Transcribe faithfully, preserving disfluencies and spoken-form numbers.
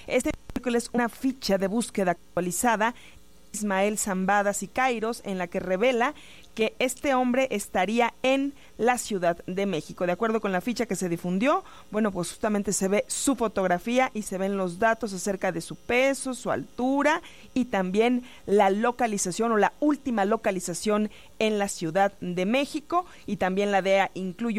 Este miércoles una ficha de búsqueda actualizada, Ismael Zambada Siqueiros, en la que revela que este hombre estaría en la Ciudad de México. De acuerdo con la ficha que se difundió, bueno, pues justamente se ve su fotografía y se ven los datos acerca de su peso, su altura y también la localización o la última localización en la Ciudad de México, y también la D E A incluye